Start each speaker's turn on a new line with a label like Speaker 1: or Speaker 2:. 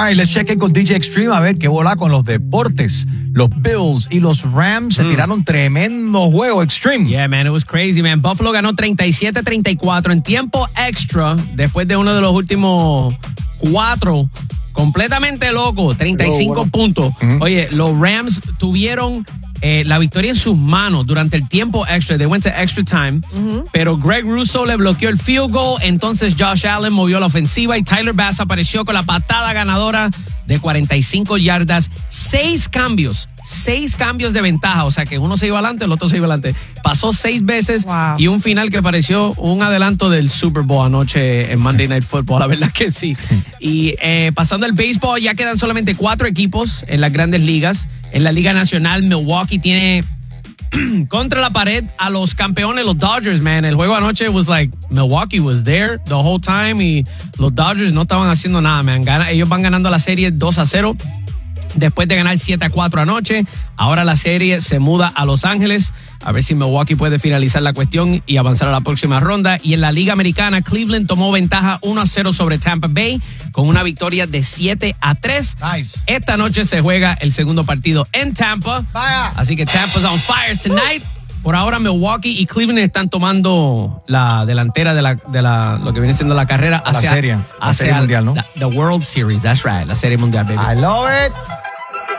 Speaker 1: All right, let's check in con DJ Extreme a ver qué bola con los deportes. Los Bills y los Rams se tiraron tremendo juego, Extreme.
Speaker 2: Yeah, man, it was crazy, man. Buffalo ganó 37-34 en tiempo extra después de uno de los últimos 4 completamente loco, 35 puntos. Oye, los Rams tuvieron la victoria en sus manos durante el tiempo extra. They went to extra time. Pero Greg Russo le bloqueó el field goal. Entonces Josh Allen movió la ofensiva y Tyler Bass apareció con la patada ganadora de 45 yardas. 6 cambios de ventaja. O sea que uno se iba adelante, el otro se iba adelante. Pasó 6 veces y un final que pareció un adelanto del Super Bowl anoche en Monday Night Football. La verdad que sí. Y pasando al béisbol, ya quedan solamente 4 equipos en las grandes ligas. En la Liga Nacional, Milwaukee tiene contra la pared a los campeones, los Dodgers, man. El juego anoche was like, Milwaukee was there the whole time y los Dodgers no estaban haciendo nada, man. Ellos van ganando la serie 2-0 después de ganar 7-4 anoche. Ahora la serie se muda a Los Ángeles. A ver si Milwaukee puede finalizar la cuestión y avanzar a la próxima ronda. Y en la Liga Americana, Cleveland tomó ventaja 1-0 sobre Tampa Bay con una victoria de 7-3.
Speaker 1: Nice.
Speaker 2: Esta noche se juega el segundo partido en Tampa.
Speaker 1: Vaya.
Speaker 2: Así que Tampa's on fire tonight. Por ahora Milwaukee y Cleveland están tomando la delantera de lo que viene siendo la carrera hacia
Speaker 1: la serie mundial, ¿no?
Speaker 2: The World Series, that's right, la serie mundial, baby.
Speaker 1: I love it.